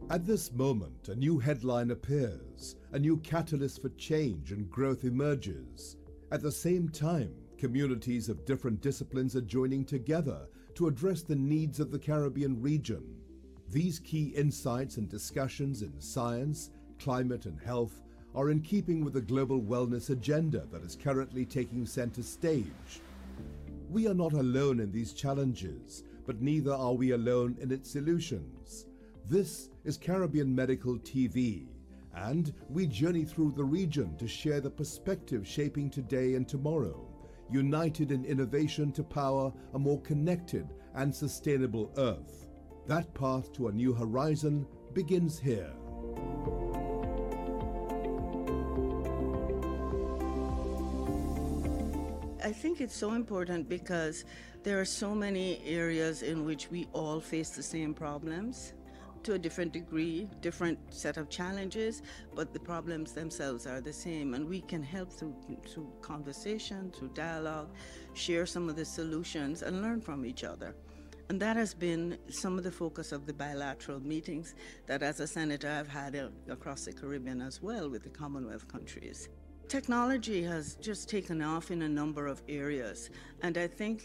At this moment, a new headline appears, a new catalyst for change and growth emerges. At the same time, communities of different disciplines are joining together to address the needs of the Caribbean region. These key insights and discussions in science, climate and health are in keeping with the global wellness agenda that is currently taking center stage. We are not alone in these challenges, but neither are we alone in its solutions. This is Caribbean Medical TV, and we journey through the region to share the perspective shaping today and tomorrow, united in innovation to power a more connected and sustainable Earth. That path to a new horizon begins here. I think it's so important because there are so many areas in which we all face the same problems. To a different degree, different set of challenges, but the problems themselves are the same, and we can help through conversation, through dialogue, share some of the solutions and learn from each other. And that has been some of the focus of the bilateral meetings that as a senator I've had across the Caribbean as well with the Commonwealth countries. Technology has just taken off in a number of areas, and I think